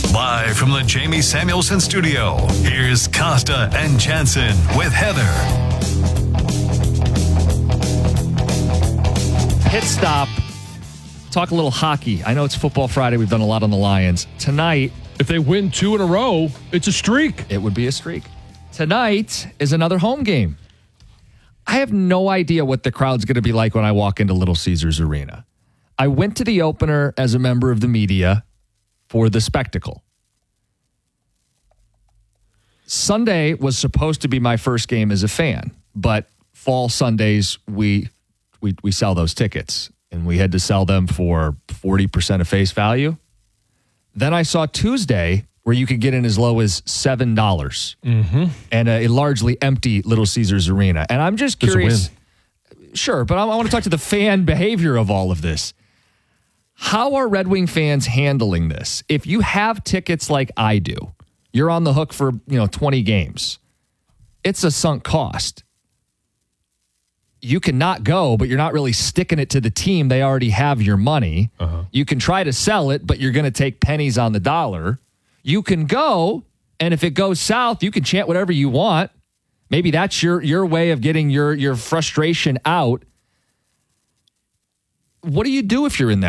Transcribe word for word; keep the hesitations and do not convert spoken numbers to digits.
Live from the Jamie Samuelson studio, here's Costa and Jansen with Heather. Pit stop. Talk a little hockey. I know it's Football Friday. We've done a lot on the Lions. Tonight, if they win two in a row, it's a streak. It would be a streak. Tonight is another home game. I have no idea what the crowd's going to be like when I walk into Little Caesars Arena. I went to the opener as a member of the media for the spectacle. Sunday was supposed to be my first game as a fan, but fall Sundays, we we we sell those tickets, and we had to sell them for forty percent of face value. Then I saw Tuesday where you could get in as low as seven dollars mm-hmm. and a, a largely empty Little Caesars Arena. And I'm just curious. Sure, but I, I want to talk to the fan behavior of all of this. How are Red Wing fans handling this? If you have tickets like I do, you're on the hook for, you know, twenty games. It's a sunk cost. You can not go, but you're not really sticking it to the team. They already have your money. Uh-huh. You can try to sell it, but you're going to take pennies on the dollar. You can go, and if it goes south, you can chant whatever you want. Maybe that's your your way of getting your your frustration out. What do you do if you're in that